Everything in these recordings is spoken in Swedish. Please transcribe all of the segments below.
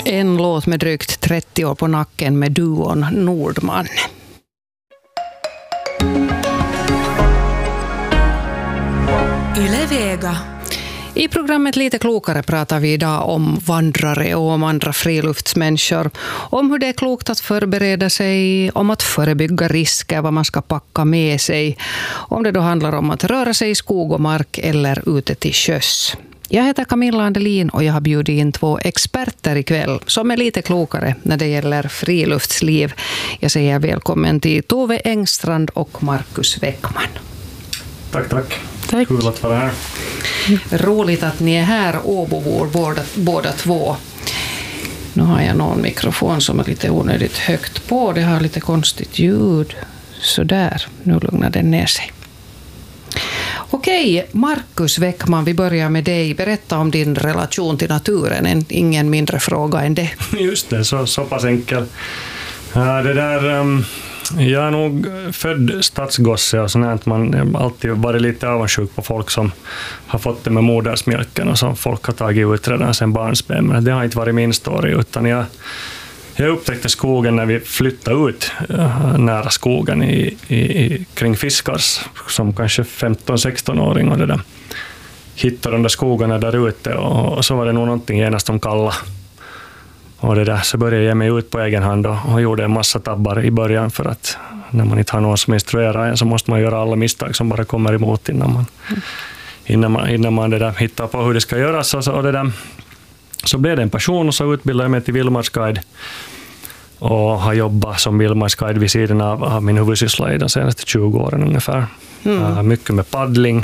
En låt med drygt 30 år på nacken med duon Nordman. Yle Vega. I programmet Lite klokare pratar vi idag om vandrare och om andra friluftsmänniskor. Om hur det är klokt att förbereda sig, om att förebygga risker, vad man ska packa med sig. Om det då handlar om att röra sig i skog och mark eller ute till sjöss. Jag heter Camilla Andelin och jag har bjudit in 2 experter ikväll som är lite klokare när det gäller friluftsliv. Jag säger välkommen till Tove Engstrand och Markus Weckman. Tack. Kul att vara här. Roligt att ni är här, Åbobor båda två. Nu har jag någon mikrofon som är lite onödigt högt på. Det har lite konstigt ljud. Så där, nu lugnar den ner sig. Okej, Markus Weckman, vi börjar med dig. Berätta om din relation till naturen. Ingen mindre fråga än det. Just det, så pass enkel. Jag är nog född stadsgosse och sånt att man alltid varit lite avundsjuk på folk som har fått det med modersmjölken och som folk har tagit ut redan sedan barnsben. Men det har inte varit min story, utan jag upptäckte skogen när vi flyttade ut nära skogen kring Fiskars som kanske 15-16-åring och det där. Hittade de där skogarna där ute och så var det nog någonting genast som kallade. Och det där, så började jag ge mig ut på egen hand och gjorde en massa tabbar i början för att när man inte har någon som instruerar en så måste man göra alla misstag som bara kommer emot innan man det där hittar på hur det ska göras. Och det där, så blev det en passion och så utbildade jag mig till vildmarksguide och har jobbat som vildmarksguide vid sidan av min huvudsyssla i de senaste 20 åren ungefär. Mycket med paddling.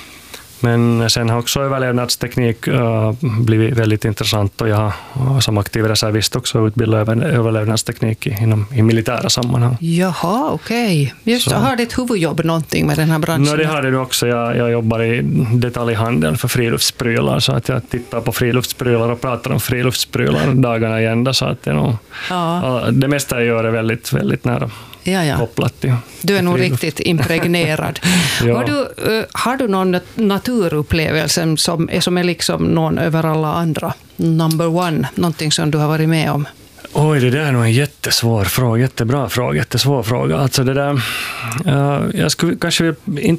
Men sen har också överlevnadsteknik blivit väldigt intressant och jag har som aktiv reservist också utbildat överlevnadsteknik i militära sammanhang. Jaha, okej. Just så. Har ditt huvudjobb någonting med den här branschen? Det har det också. Jag jobbar i detaljhandeln för friluftsprylar så att jag tittar på friluftsprylar och pratar om friluftsprylar dagarna i ända så att det mesta jag gör är väldigt, väldigt nära. Kopplat till. Du är nog riktigt impregnerad. Ja. Har du någon naturupplevelse som är liksom någon över alla andra? Number one, någonting som du har varit med om? Oj, det där är nog en jättesvår fråga, jättebra fråga, jättesvår fråga. Alltså det där, jag skulle kanske inte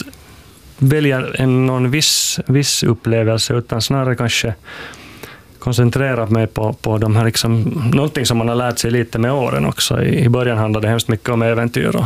välja någon viss upplevelse utan snarare kanske koncentrera mig på de här liksom, någonting som man har lärt sig lite med åren också. I början handlade det hemskt mycket om äventyr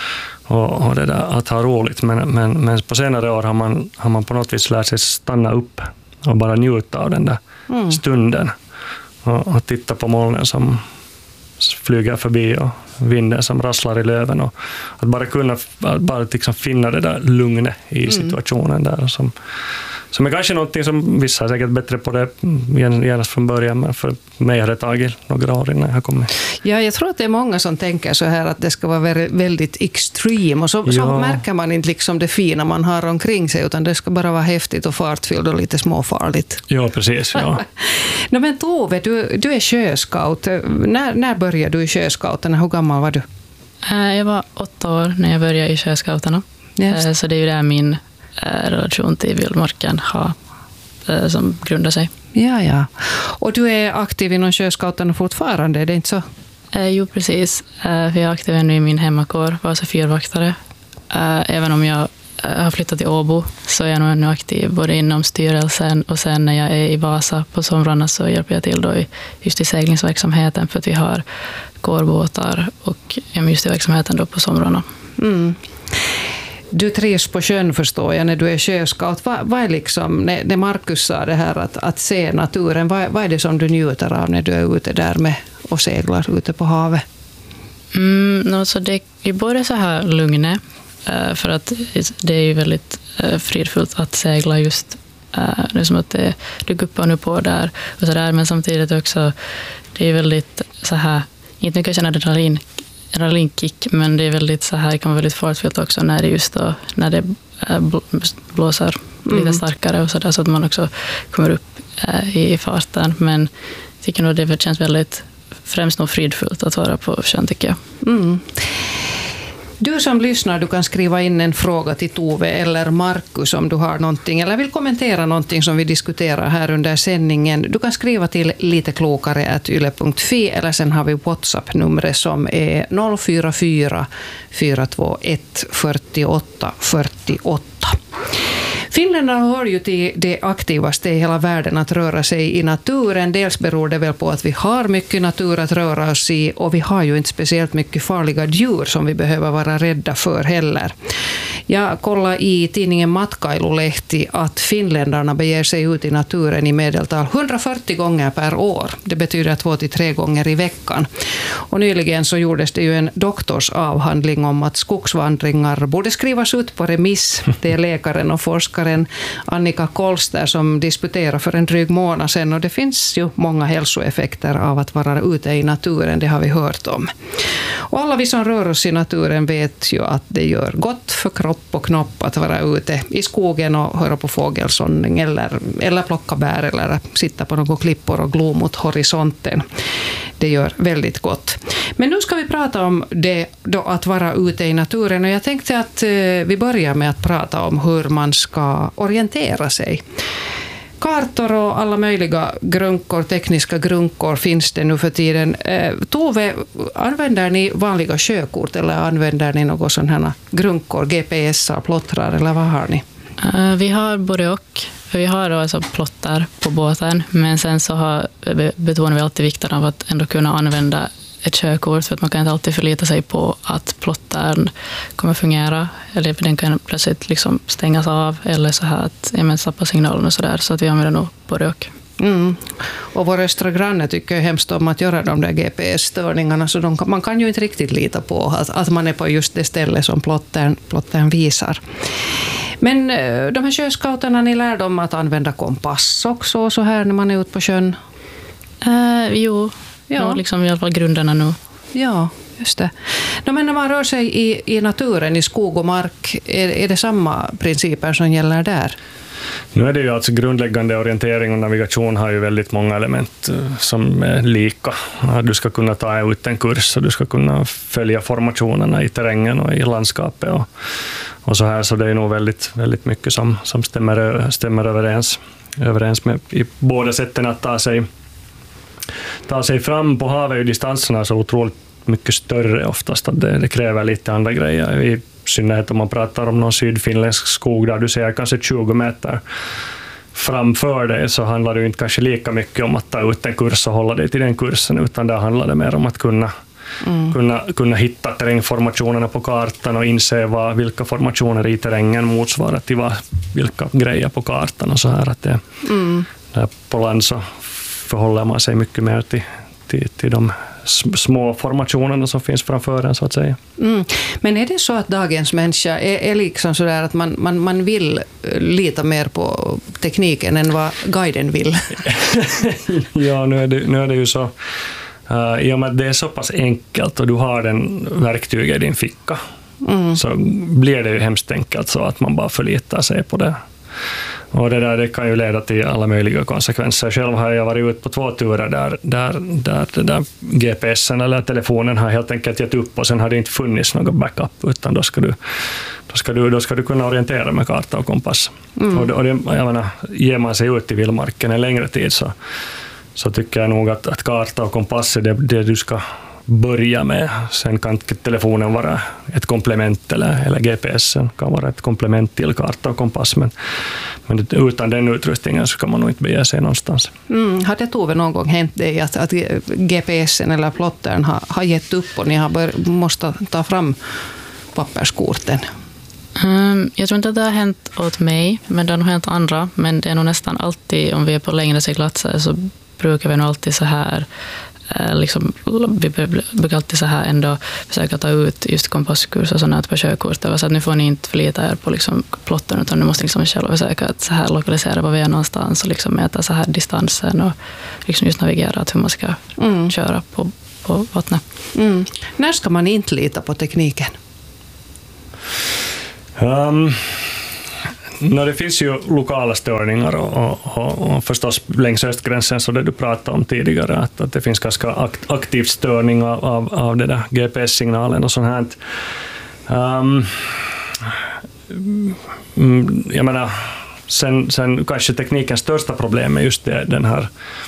och det där att ha roligt. Men på senare år har man på något vis lärt sig stanna upp och bara njuta av den där stunden. Och titta på molnen som flyger förbi och vinden som rasslar i löven. Och att bara kunna liksom finna det där lugnet i situationen där som är kanske någonting som vissa är säkert bättre på det genast från början, men för mig har det tagit några år innan jag har kommit. Ja, jag tror att det är många som tänker så här att det ska vara väldigt extrem och så märker man inte liksom det fina man har omkring sig utan det ska bara vara häftigt och fartfyllt och lite småfarligt. Ja, precis. Ja. Men Tove, du är sjöscout. När började du i sjöscouterna? Hur gammal var du? Jag var 8 år när jag började i sjöscouterna. Så det är ju där min relation till vildmarken som grundar sig. Ja. Och du är aktiv inom sjöscouterna fortfarande, är det inte så? Jo, precis. Jag är aktiv ännu i min hemmakår, Vasa fyrvaktare. Även om jag har flyttat till Åbo så är jag nog ännu aktiv både inom styrelsen och sen när jag är i Vasa på somrarna så hjälper jag till då just i seglingsverksamheten för att vi har kårbåtar och just i verksamheten då på somrarna. Du trivs på sjön förstår jag när du är sjöscout. Vad är liksom, när Markus sa det här att se naturen, vad är det som du njuter av när du är ute där med och seglar ute på havet? Så det är både så här lugnet för att det är ju väldigt fridfullt att segla just det är som att du guppar nu på där och så där, men samtidigt också det är väldigt så här, inte mycket känna adrenalinkick, men det är väldigt så här, det kan vara väldigt fartfyllt också när det just då, när det blåser lite starkare och så där, så att man också kommer upp i farten, men jag tycker nog det känns väldigt främst nog fridfullt att vara på sjön tycker jag. Du som lyssnar, du kan skriva in en fråga till Tove eller Markus om du har någonting eller vill kommentera någonting som vi diskuterar här under sändningen. Du kan skriva till liteklokare@yle.fi eller sen har vi WhatsApp-numret som är 044 421 48 48. Finländarna hör ju till det aktivaste i hela världen att röra sig i naturen. Dels beror det väl på att vi har mycket natur att röra oss i och vi har ju inte speciellt mycket farliga djur som vi behöver vara rädda för heller. Jag kollade i tidningen Matkailulehti att finländarna beger sig ut i naturen i medeltal 140 gånger per år. Det betyder 2 till 3 gånger i veckan. Och nyligen så gjordes det ju en doktorsavhandling om att skogsvandringar borde skrivas ut på remiss. Det är läkaren och forskaren Annika Kolster som disputerade för en dryg månad sedan och det finns ju många hälsoeffekter av att vara ute i naturen, det har vi hört om. Och alla vi som rör oss i naturen vet ju att det gör gott för kropp och knopp att vara ute i skogen och höra på fågelsång eller plocka bär eller sitta på några klippor och glo mot horisonten. Det gör väldigt gott. Men nu ska vi prata om det då att vara ute i naturen och jag tänkte att vi börjar med att prata om hur man ska orientera sig. Kartor och alla möjliga grunkor, tekniska grunkor finns det nu för tiden. Tove, använder ni vanliga sjökort eller använder ni något sån här grunkor, GPS, plottrar eller vad har ni? Vi har både och. Vi har alltså plottar på båten, men sen så betonar vi alltid vikten av att ändå kunna använda ett körkort, för att man kan inte alltid förlita sig på att plottaren kommer fungera, eller den kan plötsligt liksom stängas av, eller så här att tappa signalen och sådär, så att vi använder nog både och. Och våra östra grannar tycker ju hemskt om att göra de där GPS-störningarna, så man kan ju inte riktigt lita på att man är på just det ställe som plottaren visar. Men de här sjöskauterna, ni lär dem att använda kompass också så här när man är ute på sjön? Jo, ja. Liksom i alla fall grunderna nu. Ja, just det. Men när man rör sig i naturen, i skog och mark, är det samma principer som gäller där? Nu är det ju alltså grundläggande orientering och navigation har ju väldigt många element som är lika. Du ska kunna ta ut en kurs och du ska kunna följa formationerna i terrängen och i landskapet och så här, så det är nog väldigt, väldigt mycket som stämmer överens med i båda sätten att ta sig fram. På havet är ju distanserna så otroligt mycket större oftast att det kräver lite andra grejer. I synnerhet om man pratar om någon sydfinländsk skog där du ser kanske 20 meter framför dig, så handlar det ju inte kanske lika mycket om att ta ut en kurs och hålla dig till den kursen, utan där handlar det mer om att kunna hitta terrängformationerna på kartan och inse vilka formationer i terrängen motsvarar till vilka grejer på kartan och så här. Att där på land så förhåller man sig mycket mer till de små formationerna som finns framför en, så att säga. Men är det så att dagens människa är liksom så där att man vill lita mer på tekniken än vad guiden vill? Ja, nu är det ju så. I och med att det är så pass enkelt och du har den verktyget i din ficka, så blir det ju hemskt enkelt så att man bara förlitar sig på det. Och det kan ju leda till alla möjliga konsekvenser. Själv har jag varit ute på 2 turer där GPSen eller telefonen har helt enkelt gett upp och sen har det inte funnits någon backup, utan då ska du kunna orientera med karta och kompass. Och det, jag menar, ger man sig ut i vildmarken en längre tid så tycker jag nog att karta och kompass är det du ska börja med. Sen kan telefonen vara ett komplement eller GPSen kan vara ett komplement till karta och kompass, men utan den utrustningen så kan man nog inte bege sig någonstans. Har det Tove någon gång hänt dig att GPSen eller plottern har gett upp och ni måste ta fram papperskorten? Jag tror inte att det har hänt åt mig, men det har nog hänt andra. Men det är nog nästan alltid, om vi är på längre seglatser så brukar vi nog alltid så här vi brukar alltid så här ändå försöka ta ut just kompasskurs och sånt på körkortet, så att nu får ni inte förlita er på liksom plotten, utan nu måste liksom själva försöka att så här lokalisera var vi är någonstans och liksom mäta så här distansen och liksom just navigera att hur man ska köra på vattnet. När ska man inte lita på tekniken? Det finns ju lokala störningar och förstås längs östgränsen, så det du pratade om tidigare, att det finns ganska aktiv störning av det där GPS-signalen och sånt här. Jag menar, sen kanske teknikens största problem är just den här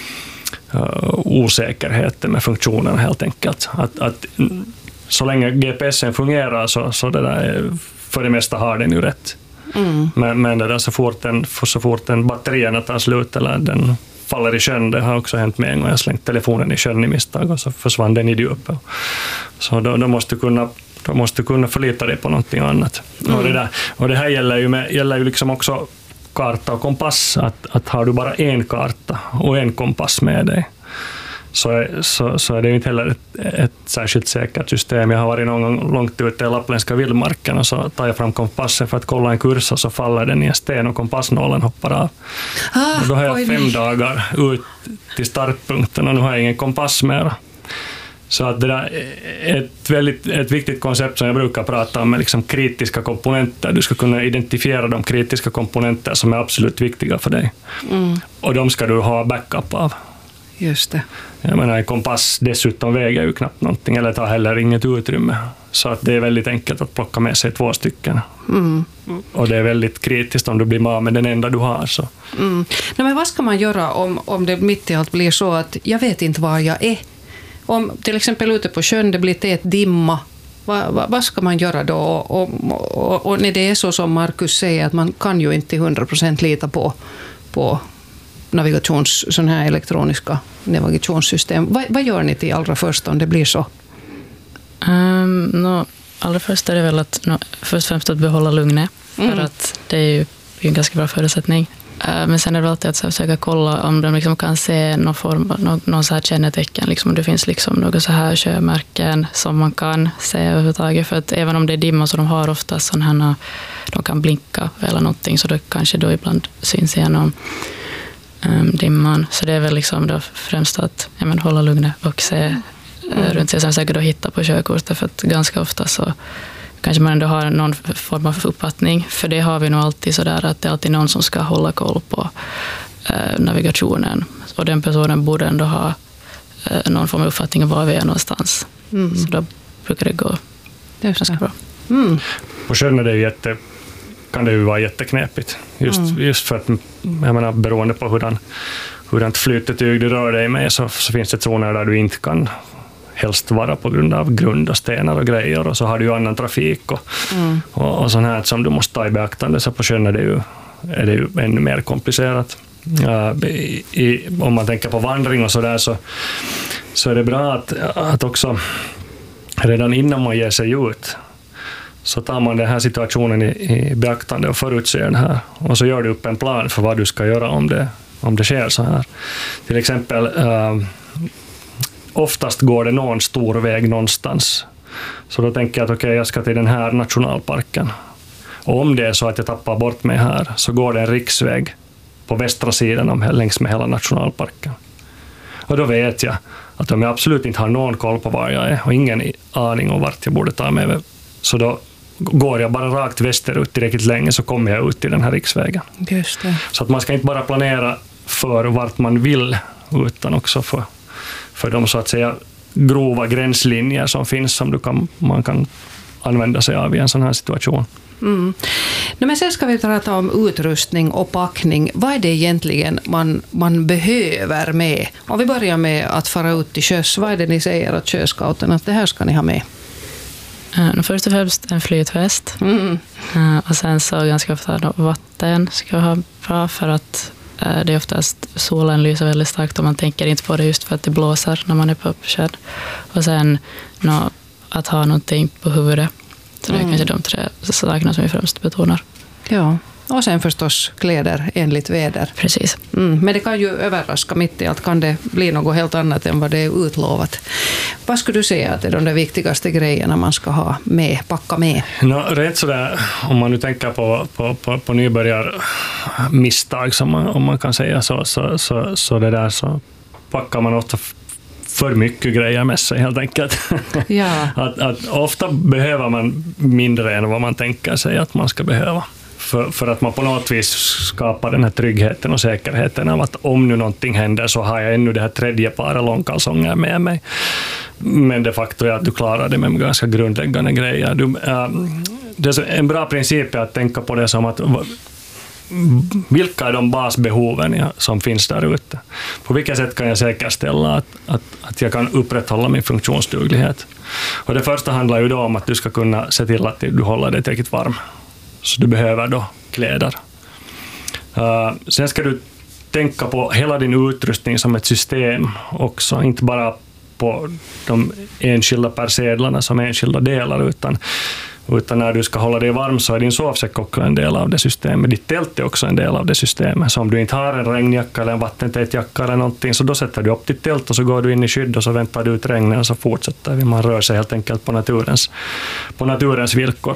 osäkerheten med funktionen helt enkelt. Att så länge GPSen fungerar så det där, för det mesta har den ju rätt. Men det där, så fort den batterierna tar slut eller den faller i sjön, det har också hänt med en gång. Jag slängt telefonen i sjön i misstag och så försvann den i djupet. Så då måste du kunna förlita dig på någonting annat. Och det här gäller ju liksom också karta och kompass. Att har du bara en karta och en kompass med dig, så är det ju inte heller ett särskilt säkert system. Jag har varit någon gång långt ute i lappländska vildmarken och så tar jag fram kompassen för att kolla en kurs och så faller den i en sten och kompassnålen hoppar av. Och då har jag 5 dagar ut till startpunkten och nu har jag ingen kompass mer. Så att det där är ett viktigt koncept som jag brukar prata om med liksom kritiska komponenter. Du ska kunna identifiera de kritiska komponenter som är absolut viktiga för dig. Och de ska du ha backup av. Just det. Jag menar, en kompass dessutom väger ju knappt någonting eller tar heller inget utrymme. Så att det är väldigt enkelt att plocka med sig 2 stycken. Och det är väldigt kritiskt om du blir av med den enda du har. Så. Nej, men vad ska man göra om det mitt i allt blir så att jag vet inte var jag är? Om till exempel ute på sjön det blir tät dimma, vad ska man göra då? Och när det är så som Markus säger att man kan ju inte till 100% lita på sådana här elektroniska navigationssystem. Vad gör ni till allra först om det blir så? Allra först är det väl att först och främst att behålla lugnet. För att det är ju en ganska bra förutsättning. Men sen är det väl alltid att försöka kolla om de liksom kan se någon så här kännetecken. Liksom, om det finns liksom några så här sjömärken som man kan se överhuvudtaget. För att även om det är dimma så de har ofta sådana här, de kan blinka eller någonting. Så det kanske då ibland syns igenom dimman. Så det är väl liksom då främst att hålla lugnet och se runt sig. Sen säkert då hitta på sjökortet. För att ganska ofta så kanske man ändå har någon form av uppfattning. För det har vi nog alltid sådär att det är alltid någon som ska hålla koll på navigationen. Och den personen borde ändå ha någon form av uppfattning om var vi är någonstans. Så då brukar det gå ganska bra. På sjön är det kan det ju vara jätteknepigt. Just för att, jag menar, beroende på hurdant flytetyg du rör dig med så finns det zoner där du inte kan helst vara på grund av grund och stenar och grejer, och så har du ju annan trafik och sånt här som du måste ta i beaktande. Så på sjön är det ju ännu mer komplicerat. Om man tänker på vandring och sådär så är det bra att också redan innan man ger sig ut så tar man den här situationen i beaktande och förutser den här, och så gör du upp en plan för vad du ska göra om det sker så här. Till exempel oftast går det någon stor väg någonstans. Så då tänker jag att jag ska till den här nationalparken. Och om det är så att jag tappar bort mig här så går det en riksväg på västra sidan längs med hela nationalparken. Och då vet jag att om jag absolut inte har någon koll på var jag är och ingen aning om vart jag borde ta mig, så då går jag bara rakt västerut tillräckligt länge så kommer jag ut i den här riksvägen. Just det. Så att man ska inte bara planera för vart man vill utan också för de så att säga grova gränslinjer som finns som man kan använda sig av i en sån här situation. Men sen ska vi prata om utrustning och packning. Vad är det egentligen man behöver med? Om vi börjar med att fara ut till sjöss, vad är det ni säger att sjöscouten att det här ska ni ha med? Först och främst en flytväst. Och sen så ganska ofta vatten ska vi ha bra, för att det är oftast solen lyser väldigt starkt och man tänker inte på det just för att det blåser när man är på sjön. Och sen att ha någonting på huvudet. Så det är kanske de 3 sakerna som vi främst betonar. Ja, och sen förstås kläder enligt väder. Precis. Men det kan ju överraska mitt i allt, kan det bli något helt annat än vad det är utlovat. Vad skulle du säga att är de viktigaste grejerna man ska ha med, packa med? Rätt sådär, om man nu tänker på nybörjarmisstag om man kan säga så det där, så packar man ofta för mycket grejer med sig helt enkelt. Ja. att ofta behöver man mindre än vad man tänker sig att man ska behöva. för att man på något vis skapar den här tryggheten och säkerheten av att om nu någonting händer så har jag ännu det här tredje paret långkalsonger med mig. Men de facto är att du klarar det med ganska grundläggande grejer. Det är en bra princip är att tänka på det som att vilka är de basbehoven som finns där ute? På vilket sätt kan jag säkerställa att jag kan upprätthålla min funktionsduglighet? Och det första handlar ju då om att du ska kunna se till att du håller dig tillräckligt varm. Så du behöver då kläder. Sen ska du tänka på hela din utrustning som ett system också, inte bara på de enskilda persedlarna som enskilda delar, utan när du ska hålla dig varm så är din sovsäck också en del av det systemet. Ditt tält är också en del av det systemet. Så om du inte har en regnjacka eller en vattentät jacka eller någonting, så då sätter du upp ditt tält och så går du in i skydd och så väntar du ut regnet och så fortsätter vi. Man rör sig helt enkelt på naturens villkor.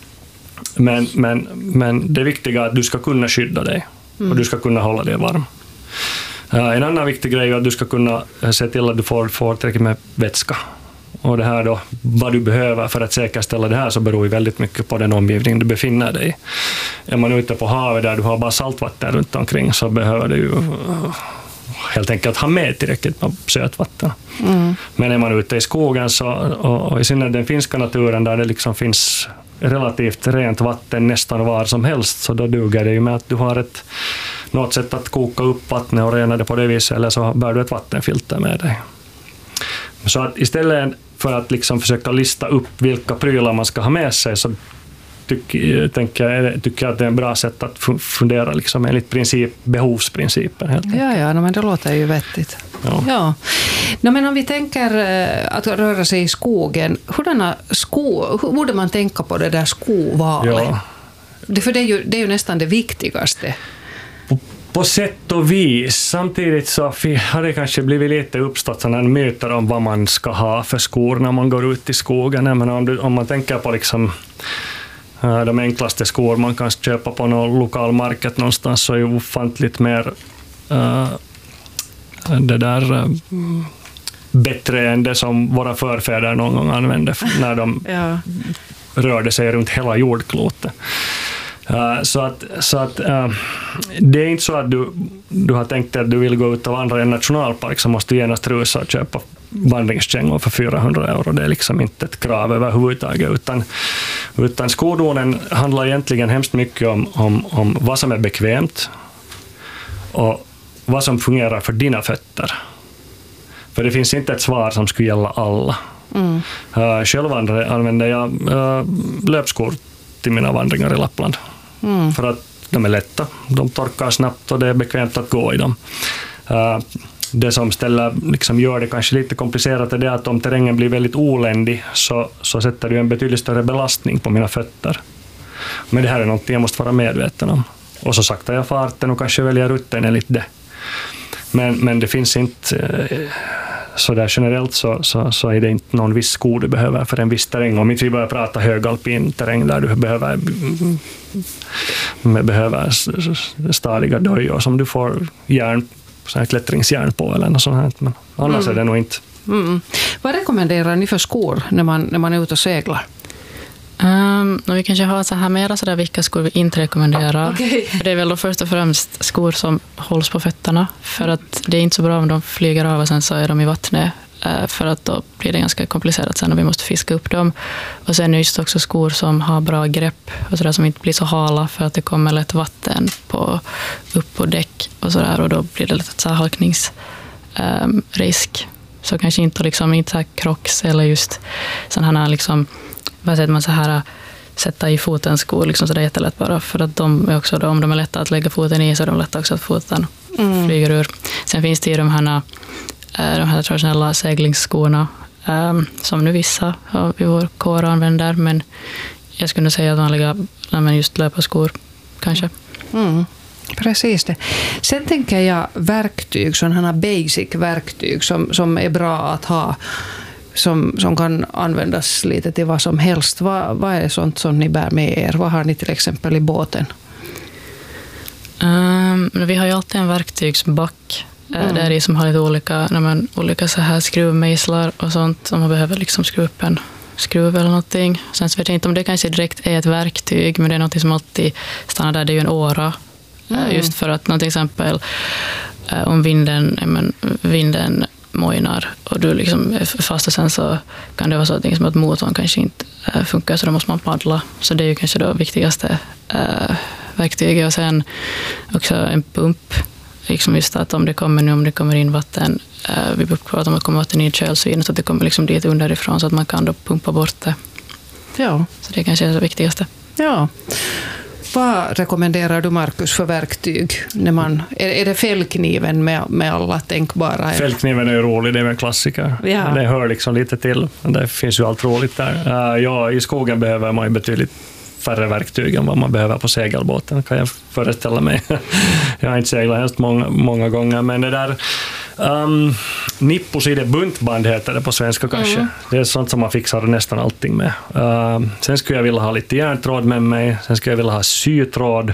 Men det viktiga är att du ska kunna skydda dig och du ska kunna hålla dig varm. En annan viktig grej är att du ska kunna se till att du får tillräckligt med vätska. Och det här då, vad du behöver för att säkerställa det här, så beror ju väldigt mycket på den omgivning du befinner dig i. Är man ute på havet där du har bara saltvatten runt omkring, så behöver du ju helt enkelt ha med tillräckligt med sötvatten. Men är man ute i skogen och i synnerhet den finska naturen där det liksom finns relativt rent vatten nästan var som helst, så då duger det ju med att du har något sätt att koka upp vattnet och rena det på det viset, eller så bär du ett vattenfilter med dig. Så att istället för att liksom försöka lista upp vilka prylar man ska ha med sig, så tycker jag att det är en bra sätt att fundera liksom enligt behovsprincipen. Helt ja, men det låter ju vettigt. Ja. Men om vi tänker att röra sig i skogen, hur borde man tänka på det där skovalet? Ja. För det är ju nästan det viktigaste. På sätt och vis. Samtidigt så har det kanske blivit lite uppstått sådana myter om vad man ska ha för skor när man går ut i skogen. Men om man tänker på liksom de enklaste skor man kan köpa på någon lokal market någonstans, så är ju ofantligt mer det där bättre än det som våra förfäder någon gång använde när de rörde sig runt hela jordklotet. Så att det är inte så att du har tänkt att du vill gå ut och vandra i en nationalpark, så måste du genast rusa och köpa vandringskängor för 400 euro. Det är liksom inte ett krav överhuvudtaget, utan skodonen handlar egentligen hemskt mycket om vad som är bekvämt och vad som fungerar för dina fötter. För det finns inte ett svar som skulle gälla alla. Själv använder jag löpskor till mina vandringar i Lappland. För att de är lätta, de torkar snabbt och det är bekvämt att gå i dem. Det som gör det kanske lite komplicerat är det att om terrängen blir väldigt oländig, så sätter du en betydligt större belastning på mina fötter. Men det här är något jag måste vara medveten om. Och så saktar jag farten och kanske väljer rutten enligt det. Men det finns inte så där generellt så är det inte någon viss sko du behöver för en viss terräng. Om inte vi börjar prata högalpin terräng där du behöver stadiga dojor som du får klättringsjärn på eller något sånt här. Men annars är det nog inte. Vad rekommenderar ni för skor när man är ute och seglar? Vi kanske har så här mera så där vilka skor vi inte rekommenderar. Okay. För det är väl då först och främst skor som hålls på fötterna. För att det är inte så bra om de flyger av och sen så är de i vattnet. För att då blir det ganska komplicerat sen när vi måste fiska upp dem. Och sen är det just också skor som har bra grepp och så där, som inte blir så hala, för att det kommer lätt vatten upp på däck och så där, och då blir det lätt så här halkningsrisk. Så kanske inte så här Crocs eller just sådana här liksom, vad säger man, så här sätta i foten skor liksom, så det är jättelätt bara, för att de är också då, om de är lätta att lägga foten i, så är de lätta också att foten flyger ur. Sen finns det ju de här traditionella seglingsskorna som nu vissa i vår kår använder, men jag skulle säga att vanliga just löparskor kanske. Precis det. Sen tänker jag verktyg, sådana basic verktyg som är bra att ha, som kan användas lite till vad som helst. Vad är sånt som ni bär med er? Vad har ni till exempel i båten? Vi har ju alltid en verktygsback där det som har lite olika så här skruvmejslar och sånt som man behöver liksom skruva upp en skruv eller någonting. Sen så vet jag inte om det kanske direkt är ett verktyg, men det är något som alltid stannar där, det är ju en åra. Just för att till exempel om vinden mojnar och du liksom är fast och sen så kan det vara så att motorn kanske inte funkar, så då måste man paddla. Så det är ju kanske det viktigaste verktyget. Och sen också en pump, liksom just att om det kommer in vatten, vi pratar om att komma vatten i kölsvinet, så att det kommer liksom dit underifrån så att man kan då pumpa bort det. Ja. Så det kanske är det viktigaste. Ja. Vad rekommenderar du, Markus, för verktyg? Är det fällkniven med alla tänkbara? Fällkniven är ju rolig, det är en klassiker. Ja. Det hör liksom lite till. Det finns ju allt roligt där. I skogen behöver man ju betydligt färre verktyg än vad man behöver på segelbåten, kan jag föreställa mig. Jag har inte seglat helst många gånger, men det där nippos i det, buntband heter det på svenska kanske. Det är sånt som man fixar nästan allting med. Sen skulle jag vilja ha lite järntråd med mig, sen skulle jag vilja ha sytråd.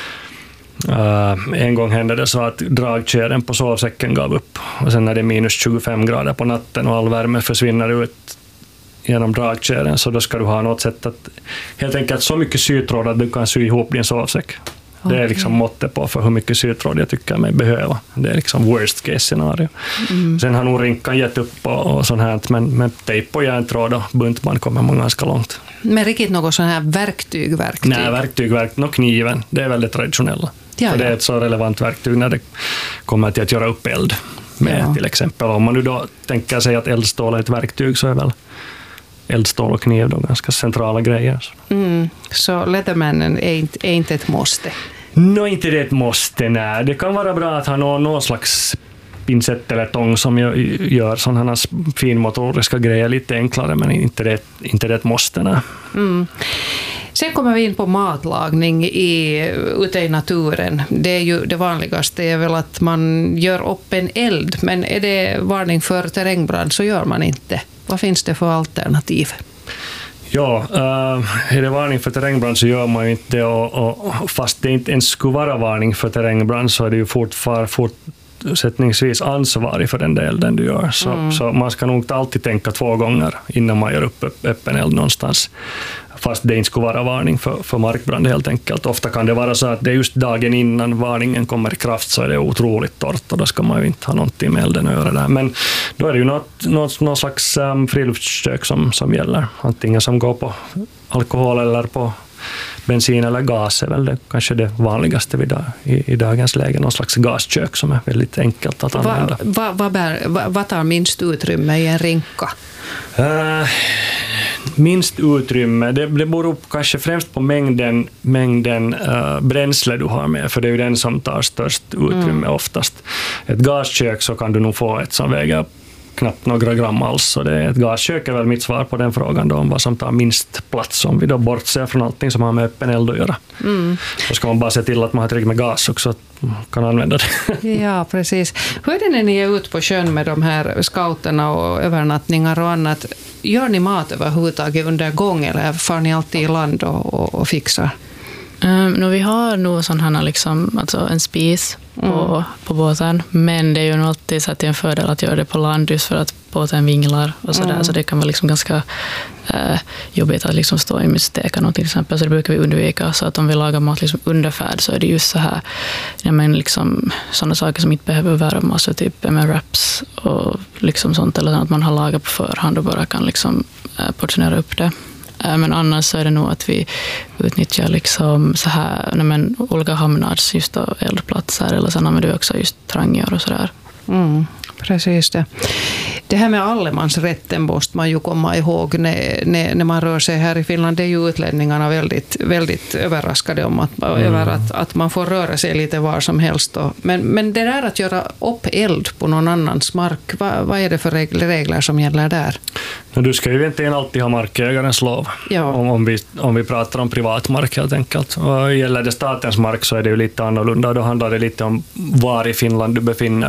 En gång hände det så att dragkedjan på sovsäcken gav upp, och sen när det är minus 25 grader på natten och all värme försvinner ut genom dragkedjan, så då ska du ha något sätt att helt enkelt så mycket sytråd att du kan sy ihop din sovsäck. Okay. Det är liksom måttet på för hur mycket sytråd jag tycker mig behöva. Det är liksom worst case scenario. Sen har nog rinkan gett upp och sånt här, men med tejp och järntråd och buntband kommer man ganska långt. Men riktigt något sån här verktyg? Nej, verktyg, kniven, det är väldigt traditionella. Ja, det är ett så relevant verktyg när det kommer till att göra upp eld med till exempel. Om man nu då tänker sig att eldstål är ett verktyg, så är väl eldstål och kniv då ganska centrala grejer. Så Leathermanen är inte ett måste? Inte det ett måste, nej. Det kan vara bra att ha någon slags pincett eller tång som gör sådana finmotoriska grejer lite enklare, men inte det ett måste, nej. Sen kommer vi in på matlagning ute i naturen. Det är ju det vanligaste är väl att man gör upp en eld, men är det varning för terrängbrand så gör man inte. Vad finns det för alternativ? Ja, är det varning för terrängbrand så gör man ju inte det, och fast det inte ens skulle vara varning för terrängbrand så är det ju fortsättningsvis ansvarig för den delen du gör. Så man ska nog alltid tänka 2 gånger innan man gör upp öppen eld någonstans. Fast det inte skulle vara varning för markbrand helt enkelt. Ofta kan det vara så att det är just dagen innan varningen kommer i kraft så är det otroligt torrt, och då ska man ju inte ha någonting med elden att göra där. Men då är det ju någon slags friluftskök som gäller. Antingen som går på alkohol eller på bensin eller gas är väl det, kanske det vanligaste i dagens läge. Någon slags gaskök som är väldigt enkelt att använda. Vad tar minst utrymme i en rinka? Minst utrymme, det beror kanske främst på mängden bränsle du har med, för det är ju den som tar störst utrymme oftast. Ett gaskök så kan du nog få ett som väger knappt några gram alls, så ett gaskök är väl mitt svar på den frågan då, om vad som tar minst plats, om vi då bortser från allting som har med öppen eld att göra. Då ska man bara se till att man har tillräckligt med gas också, att man kan använda det. Ja, precis. Hur är det när ni är ute på sjön med de här scouterna och övernattningar och annat? Gör ni mat överhuvudtaget under gång, eller far ni alltid i land och fixar? Vi har nog sån här alltså en spis på båten, men det är ju nog alltid så att det är en fördel att göra det på land, just för att båten vinglar och sådär, så det kan vara ganska jobbigt att stå i med steka till exempel, så det brukar vi undvika. Så att om vi lagar mat under färd så är det just så här, sådana saker som inte behöver värmas, så typ med wraps och sånt, eller att man har lagat på förhand och bara kan portionera upp det. Men annars så är det nog att vi utnyttjar så här, olika hamnar, just då eldplatser, eller sen använder vi också just trangior och sådär. Precis det. Det här med allemansrätten måste man ju komma ihåg när man rör sig här i Finland. Det är ju utlänningarna väldigt, väldigt överraskade om över att man får röra sig lite var som helst. Men det där att göra upp eld på någon annans mark, vad är det för regler som gäller där? Du ska ju egentligen alltid ha markägarens lov, om vi pratar om privat mark helt enkelt. Och gäller det statens mark så är det ju lite annorlunda, då handlar det lite om var i Finland du befinner dig.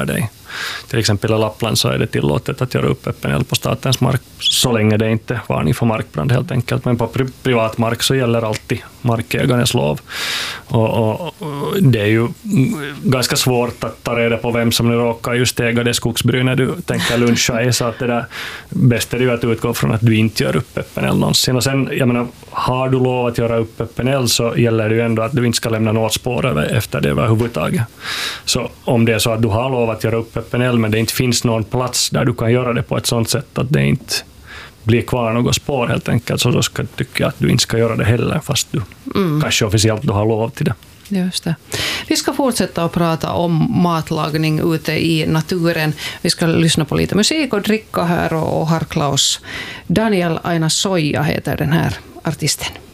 till exempel i Lappland så är det tillåtet att göra upp öppen eld på statens mark så länge det inte varning för markbrand helt enkelt. Men på privat mark så gäller alltid markägarens lov. Och det är ju ganska svårt att ta reda på vem som nu råkar just äga det skogsbry när du tänker luncha i, så att det där bäst är ju att utgå från att du inte gör upp öppen eld någonsin. Och sen, jag menar, har du lov att göra upp öppen eld så gäller det ju ändå att du inte ska lämna något spår efter det överhuvudtaget. Så om det är så att du har lov att göra upp öppen eld men det inte finns någon plats där du kan göra det på ett sådant sätt att det inte blir kvar något spår helt enkelt, så då tycker jag att du inte ska göra det heller fast du kanske officiellt du har lov till det. Just det. Vi ska fortsätta att prata om matlagning ute i naturen. Vi ska lyssna på lite musik och dricka här och harkla oss. Daniel Aina Soija heter den här artisten.